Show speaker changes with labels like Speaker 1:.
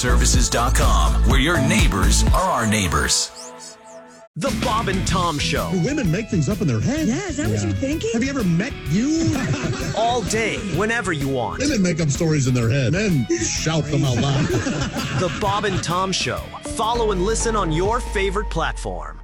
Speaker 1: Services.com, where your neighbors are our neighbors.
Speaker 2: The Bob and Tom Show.
Speaker 3: Do women make things up in their head?
Speaker 4: Yeah, is that what you're thinking?
Speaker 3: Have you ever met you?
Speaker 2: All day, whenever you want.
Speaker 3: Women make up stories in their head. Men shout them out loud.
Speaker 2: The Bob and Tom Show. Follow and listen on your favorite platform.